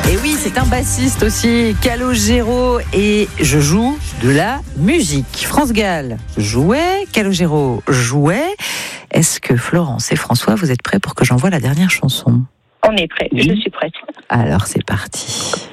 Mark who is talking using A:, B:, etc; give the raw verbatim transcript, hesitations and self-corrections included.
A: Et oui, c'est un bassiste aussi, Calogero, et je joue de la musique. France Gall jouait, Calogero jouait. Est-ce que Florence et François, vous êtes prêts pour que j'envoie la dernière chanson ?
B: On est prêts, oui. Je suis prête.
A: Alors c'est parti.